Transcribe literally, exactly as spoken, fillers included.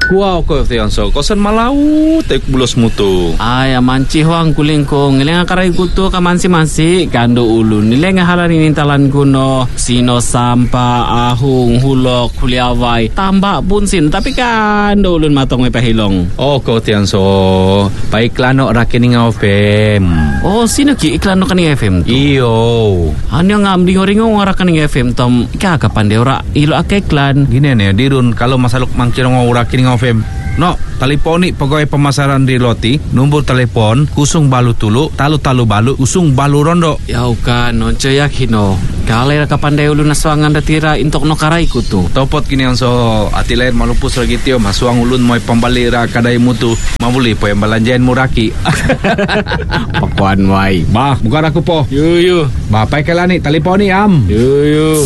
Wow ko tiyan so kosan malau tek bulos mutu. Ay manci huang kuling ko ngiling akaray kuto ka mansi-mansi kando ulun nileng halan inintalan kuno sino sampa ahung hulok kuliaway tambak punsin tapi kando ulun matong may pahilong. Oh ko tiyan so paiklano rakining F M. Oh sino ki iklan no kaning F M tu? Iyo. Ano nga amding oringo ngara kaning F M tom ikakapan de ora ilo ake iklan. Gini nih dirun kalau masaluk mangkirong urakining F M. No, teleponi pegawai pemasaran di Loti, nombor telepon kusung balu tulu, talu-talu balu, usung balu rondo. Ya ukan, nonco yakino. Kalai raka pandai ulun naswangan datira intok no karai kutu. Topot kini yang so ati lain malupus lagi tio masuang ulun moy pembalira kadai mutu. Mabuli po yang balanjain muraki. Pakuan wai. Bah, bukan aku po. Yu yu. Bah, pai kelani teleponi am. Yu yu.